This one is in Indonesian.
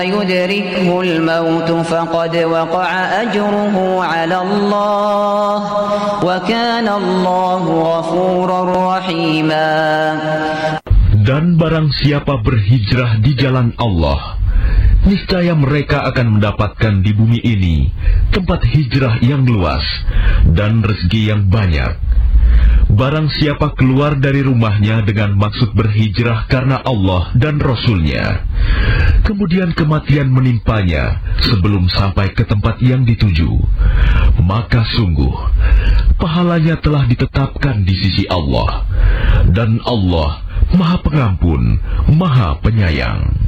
يدركه الموت فقد وقع أجره على الله وكان الله غفورا رحيما. Dan barang siapa berhijrah di jalan Allah, niscaya mereka akan mendapatkan di bumi ini tempat hijrah yang luas dan rezeki yang banyak. Barang siapa keluar dari rumahnya dengan maksud berhijrah karena Allah dan Rasul-Nya, kemudian kematian menimpanya sebelum sampai ke tempat yang dituju, maka sungguh pahalanya telah ditetapkan di sisi Allah, dan Allah Maha Pengampun, Maha Penyayang.